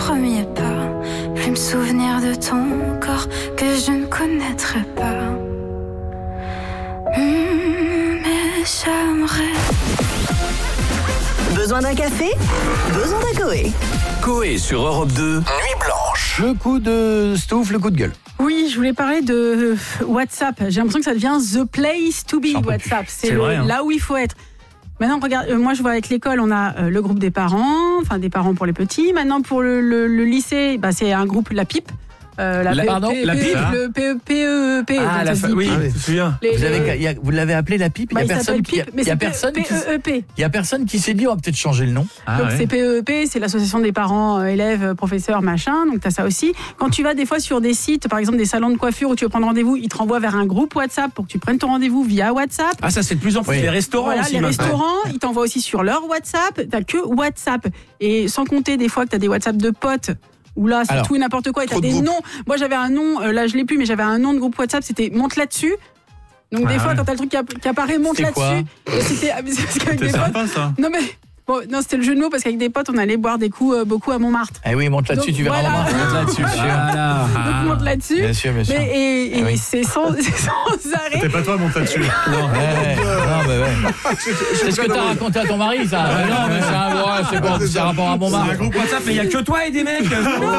premier pas, plus me souvenir de ton corps que je ne connaîtrai pas. Mais j'aimerais. Besoin d'un café? Besoin d'un Coé. Coé sur Europe 2, Nuit Blanche. Le coup de Stouff, le coup de gueule. Oui, je voulais parler de WhatsApp. J'ai l'impression que ça devient the place to be, WhatsApp. C'est là où il faut être. Maintenant, regarde, moi je vois avec l'école, on a le groupe des parents, enfin des parents pour les petits. Maintenant, pour le lycée, c'est un groupe, la PIP. La PIP, le PEP. Ah, oui, je me souviens. Vous l'avez appelé la PIP. Il y a personne qui s'est dit on va peut-être changer le nom. Donc c'est PEP, c'est l'association des parents, élèves, professeurs, machin. Donc tu as ça aussi. Quand tu vas des fois sur des sites, par exemple des salons de coiffure où tu veux prendre rendez-vous, ils te renvoient vers un groupe WhatsApp pour que tu prennes ton rendez-vous via WhatsApp. Ah, ça c'est de plus en plus. Les restaurants voilà, aussi. Les restaurants, ils t'envoient aussi sur leur WhatsApp. T'as que WhatsApp. Et sans compter des fois que t'as des WhatsApp de potes. Où là, c'est tout et n'importe quoi. Et t'as des noms. Moi, j'avais un nom, là, je l'ai plus, mais j'avais un nom de groupe WhatsApp, c'était Monte là-dessus. Donc, des fois, quand t'as le truc qui apparaît, Monte là-dessus. C'était parce qu'avec des sympa, potes. Ça. Non, mais. Bon, non, c'était le jeu de mots parce qu'avec des potes, on allait boire des coups beaucoup à Montmartre. Eh oui, monte là-dessus, donc, tu verras Montmartre. Monte là-dessus. Donc, monte là-dessus. Bien sûr. Mais, et c'est sans arrêt. C'était pas toi, monte là-dessus. Non, c'est ce que t'as raconté à ton mari, ça. Non, mais c'est bon, c'est un rapport à Montmartre. C'est un groupe WhatsApp, mais il y a que toi et des mecs.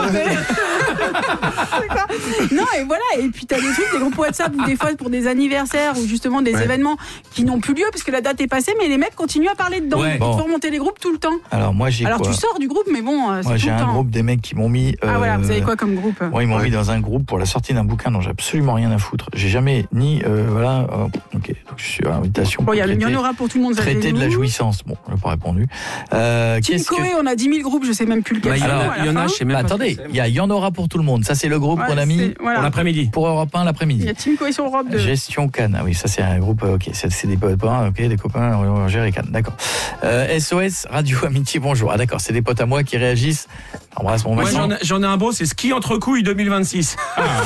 Non, et voilà. Et puis, t'as des trucs, des groupes WhatsApp où des fois, pour des anniversaires ou justement des événements qui n'ont plus lieu parce que la date est passée, mais les mecs continuent à parler dedans. Ils font remonter les groupes tout le temps. Alors tu sors du groupe, mais bon, c'est moi, tout le temps. j'ai un groupe des mecs qui m'ont mis. Voilà, vous avez quoi comme groupe? Moi, ils m'ont mis dans un groupe pour la sortie d'un bouquin dont j'ai absolument rien à foutre. J'ai jamais ni ok, donc je suis à l'invitation. Bon, il y en aura pour tout le monde. Traité de la jouissance. Bon, je n'ai pas répondu. Team Coé, on a 10 000 groupes, je sais même plus lequel. Il y en a, je sais même pas. Attendez, il y en aura pour tout le monde. Ça, c'est le groupe qu'on a mis pour l'après-midi. Pour Europe 1 l'après-midi. Il y a Team Coé sur Europe 2. Gestion Cannes. Ah oui, ça c'est un groupe. Ok, c'est des copains. Ok, des copains. On gère Cannes. D'accord. SOS Radio Amitié. Bonjour. Ah d'accord, c'est des potes à moi qui réagissent. Embrasse mon Vincent. J'en ai un beau, c'est ski entre couilles 2026.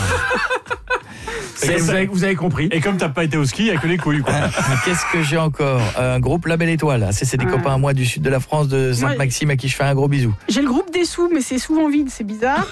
Vous avez compris. Et comme t'as pas été au ski, il n'y a que les couilles. Qu'est-ce que j'ai encore? Un groupe La Belle Étoile. C'est des copains à moi du sud de la France, de Sainte-Maxime, à qui je fais un gros bisou. J'ai le groupe des sous, mais c'est souvent vide, c'est bizarre.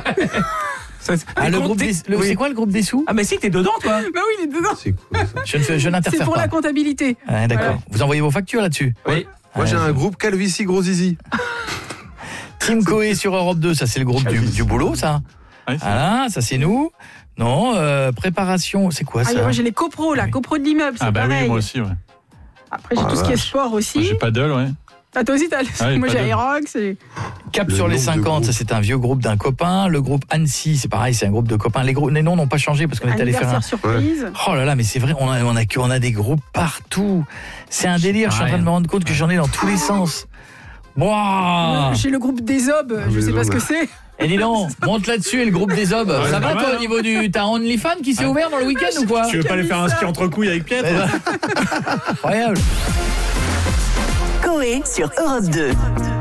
Le groupe c'est quoi le groupe des sous? Ah mais si, t'es dedans toi. Bah oui, il est dedans. C'est cool, ça. Je n'interfère pas. C'est pour la comptabilité. Ah, d'accord. Ouais. Vous envoyez vos factures là-dessus? Oui. Moi j'ai un groupe Calvitie Gros Zizi. Team Coé sur Europe 2, ça c'est le groupe du boulot, ça. Ouais, voilà, ça c'est nous. Non, préparation, c'est quoi ça? Moi j'ai les copros, la copro de l'immeuble, c'est pareil. Oui, moi aussi, ouais. Après j'ai tout ce qui est sport aussi. Moi, j'ai paddle, ouais. Ah, toi aussi, moi j'ai Aerox. Cap sur les 50, ça c'est un vieux groupe d'un copain. Le groupe Annecy, c'est pareil, c'est un groupe de copains. Les noms n'ont pas changé parce qu'on est allé faire un surprise. Oh là là, mais c'est vrai, on a des groupes partout. C'est un délire, je suis en train de me rendre compte que j'en ai dans tous les sens. Wow. J'ai le groupe des Obs, je sais pas ce que c'est. Et dis donc, monte là-dessus et le groupe des Obs. Ça va toi au niveau du... T'as OnlyFans qui s'est ouvert dans le week-end ou quoi? Tu veux pas aller faire un ski entre couilles avec Pietre? Incroyable. Coé sur Europe 2.